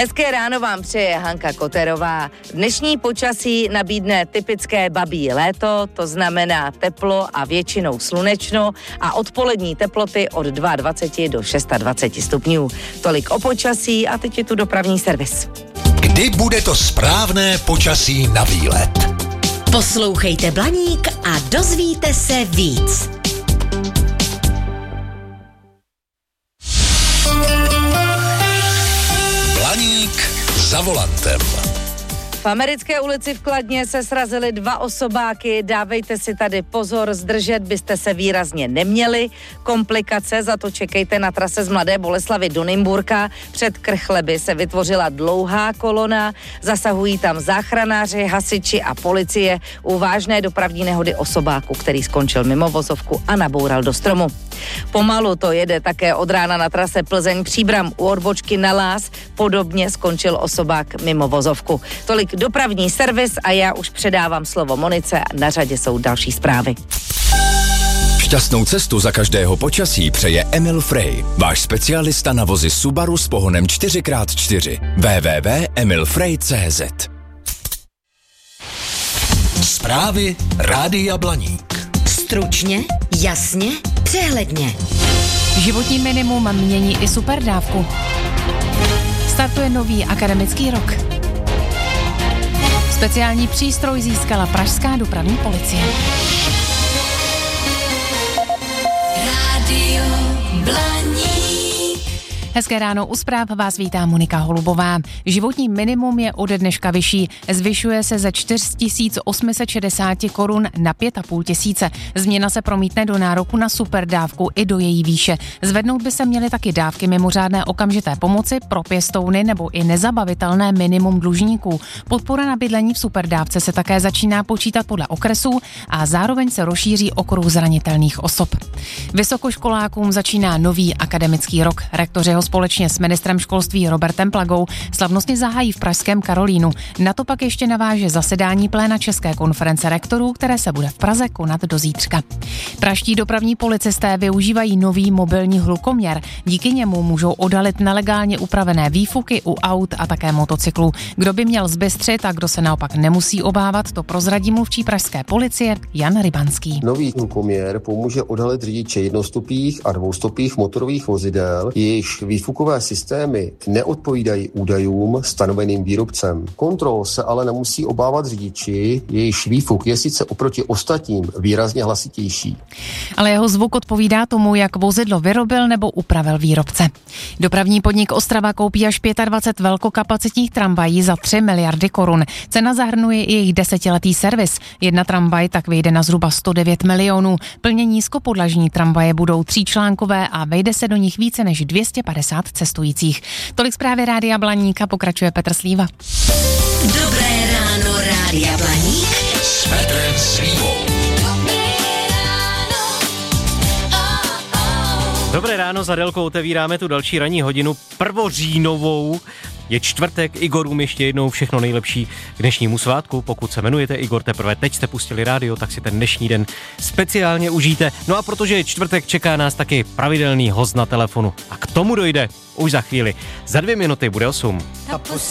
Hezké ráno vám přeje Hanka Koterová. Dnešní počasí nabídne typické babí léto, to znamená teplo a většinou slunečno a odpolední teploty od 22 do 26 stupňů. Tolik o počasí a teď je tu dopravní servis. Kdy bude to správné počasí na výlet? Poslouchejte Blaník a dozvíte se víc. Blaník za volantem. V Americké ulici v Kladně se srazily 2 osobáky, dávejte si tady pozor, zdržet byste se výrazně neměli. Komplikace, za to čekejte na trase z Mladé Boleslavi do Nymburka. Před Krchleby se vytvořila dlouhá kolona, zasahují tam záchranáři, hasiči a policie u vážné dopravní nehody osobáku, který skončil mimo vozovku a naboural do stromu. Pomalu to jede také od rána na trase Plzeň-Příbram u odbočky na Lás, podobně skončil osobák mimo vozovku. Tolik dopravní servis a já už předávám slovo Monice a na řadě jsou další zprávy. Šťastnou cestu za každého počasí přeje Emil Frey, váš specialista na vozy Subaru s pohonem 4x4. www.emilfrey.cz. Zprávy Rádia Blaník. Stručně, jasně, přehledně. Životní minimum mění i superdávku. Startuje nový akademický rok. Speciální přístroj získala pražská dopravní policie. Rádio Blaník. Hezké ráno, u zpráv vás vítá Monika Holubová. Životní minimum je ode dneška vyšší. Zvyšuje se ze 4 860 korun na 5 500. Změna se promítne do nároku na superdávku i do její výše. Zvednout by se měly taky dávky mimořádné okamžité pomoci pro pěstouny nebo i nezabavitelné minimum dlužníků. Podpora na bydlení v superdávce se také začíná počítat podle okresů a zároveň se rozšíří okruh zranitelných osob. Vysokoškolákům začíná nový akademický rok. Rektoři ho společně s ministrem školství Robertem Plagou slavnostně zahájí v pražském Karolínu. Na to pak ještě naváže zasedání pléna České konference rektorů, které se bude v Praze konat do zítřka. Pražští dopravní policisté využívají nový mobilní hlukoměr. Díky němu můžou odalit nelegálně upravené výfuky u aut a také motocyklů. Kdo by měl zbystřit a kdo se naopak nemusí obávat, to prozradí mluvčí pražské policie Jan Rybanský. Nový hlukoměr pomůže odalit řidiče jednostopých a dvoustopých motorových vozidel, jejichž výfukové systémy neodpovídají údajům stanoveným výrobcem. Kontrol se ale nemusí obávat řidiči, jejichž výfuk je sice oproti ostatním výrazně hlasitější. Ale jeho zvuk odpovídá tomu, jak vozidlo vyrobil nebo upravil výrobce. Dopravní podnik Ostrava koupí až 25 velkokapacitních tramvají za 3 miliardy korun. Cena zahrnuje i jejich 10letý servis. Jedna tramvaj tak vyjde na zhruba 109 milionů. Plně nízkopodlažní tramvaje budou tříčlánkové a vejde se do nich více než 250 cestujících. Tolik zprávy Rádia Blaník a pokračuje Petr Slíva. Dobré ráno, Rádia Blaník. S Petrem Slívou. Dobré ráno, za Delkou otevíráme tu další ranní hodinu prvoříjnovou. Je čtvrtek, Igorům ještě jednou všechno nejlepší k dnešnímu svátku. Pokud se jmenujete Igor, teprve teď jste pustili rádio, tak si ten dnešní den speciálně užijte. No a protože je čtvrtek, čeká nás taky pravidelný host na telefonu. A k tomu dojde už za chvíli. Za 2 minuty bude 8.